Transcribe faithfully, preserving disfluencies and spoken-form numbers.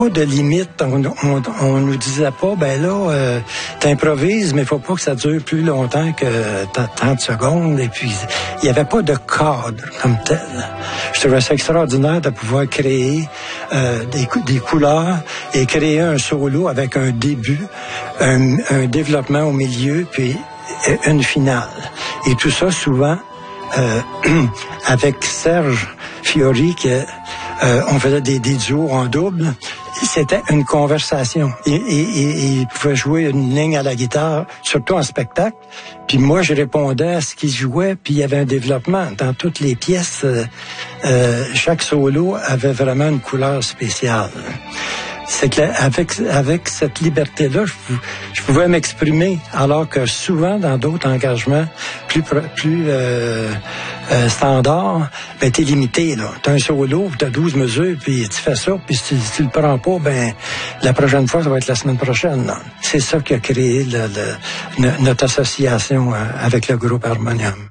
Pas de limite. On, on, on nous disait pas, ben là, euh, t'improvises, mais il faut pas que ça dure plus longtemps que trente secondes. Et puis, il n'y avait pas de cadre comme tel. Je trouvais ça extraordinaire de pouvoir créer euh, des, des couleurs et créer un solo avec un début, un, un développement au milieu, puis une finale. Et tout ça, souvent, euh, avec Serge Fiori, que, euh, on faisait des, des duos en double. C'était une conversation. Et, et, et, et il pouvait jouer une ligne à la guitare, surtout en spectacle. Puis moi, je répondais à ce qu'il jouait, puis il y avait un développement. Dans toutes les pièces, euh, euh, chaque solo avait vraiment une couleur spéciale. C'est que avec avec cette liberté-là, je, je pouvais m'exprimer, alors que souvent dans d'autres engagements plus plus euh, euh, standards, ben t'es limité là. T'as un solo, t'as douze mesures, puis tu fais ça, puis si, si tu le prends pas, ben la prochaine fois ça va être la semaine prochaine. Là. C'est ça qui a créé le, le, notre association avec le groupe Harmonium.